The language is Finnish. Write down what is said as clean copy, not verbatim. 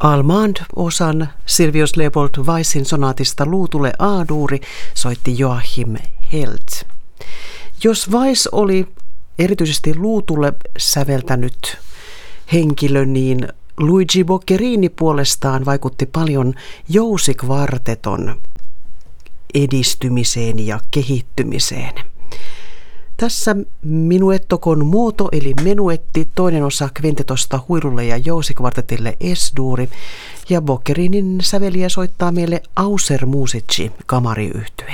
Almand-osan Silvius Leopold Weissin sonaatista luutulle A-duuri soitti Joachim Helt. Jos Weiss oli erityisesti luutulle säveltänyt henkilö, niin Luigi Boccherini puolestaan vaikutti paljon jousikvarteton edistymiseen ja kehittymiseen. Tässä Minuetto con moto eli menuetti, toinen osa kvintetosta huilulle ja jousikvartetille S-duuri, ja Boccherinin säveliä soittaa meille Auser Musici kamariyhtye.